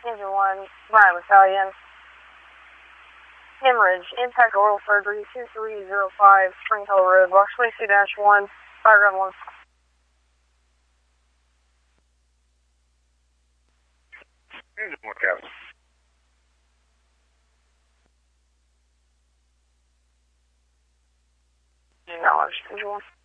Engine 1, Ryan Battalion. Hemorrhage, impact oral surgery, 2305, Spring Hill Road, box 22-1, fireground 1. Engine 1, Captain. Acknowledged, Engine 1.